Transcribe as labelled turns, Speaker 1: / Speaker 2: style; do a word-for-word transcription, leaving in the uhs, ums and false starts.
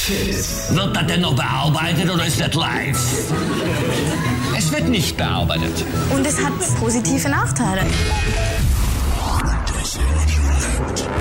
Speaker 1: Fit. Wird das denn noch bearbeitet oder ist das live? Es wird nicht bearbeitet.
Speaker 2: Und es hat positive Nachteile.